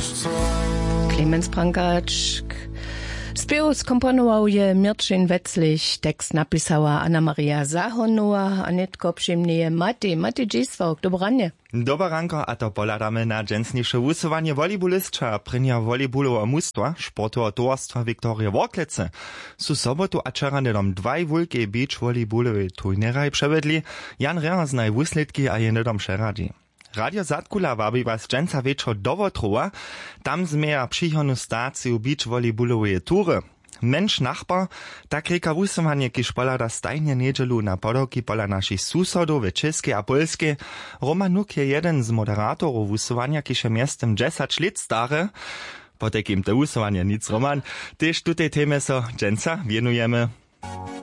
Clemens Brankač. Spiew skomponował je Mirčin Wetzlich, tekst napisała Anna-Maria Zahonowa, a netko przyjemnie Mati Dziswok. Dobranie. Dobaranko, a to poladamy na dżensniejsze usuwanie volejbolistka prynia volejbolowa mustwa, sportowa towarstwa Wiktoria Worklece. Su sobotu a czeranym dwaj wulkie beach volejbolowe turnieraj przevedli, Jan Reher znaj wusledki a je nedom šeradzi. Radio Zatkula wabi was dżęca wieczor do Wotrowa, tam zmieja przychodnu staciju beach volejbolowe tury. Mensch Nachbar, tak reka wusowanie, kiż polada stajnie niedzielu na podawki pola naszych susodów w Českej a Polskiej. Roman Nuk je jeden z moderatorów wusowania, kiż je miestem 10 lat stare. Po takim to wusowanie nic, Roman, też tutaj teme so dżęca wienujemy.